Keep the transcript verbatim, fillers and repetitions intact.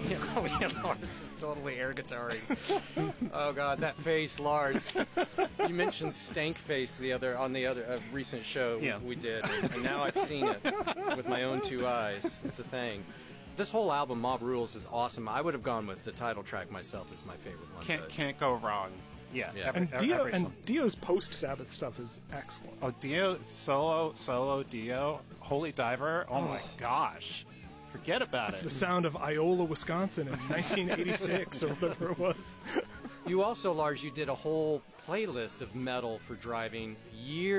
Oh, yeah, Lars is totally air guitaring. Oh God, that face, Lars. You mentioned Stank Face the other on the other uh, recent show Yeah. we did, and, and now I've seen it with my own two eyes. It's a thing. This whole album, Mob Rules, is awesome. I would have gone with the title track myself as my favorite one. Can't but- can't go wrong. Yeah, Yeah. every- And every- Dio every song. and Dio's post Sabbath stuff is excellent. Oh, Dio, solo, solo, Dio, Holy Diver. Oh, my gosh. Forget about It's it. the sound of Iola, Wisconsin in nineteen eighty-six or whatever it was. You also, Lars, you did a whole playlist of metal for driving years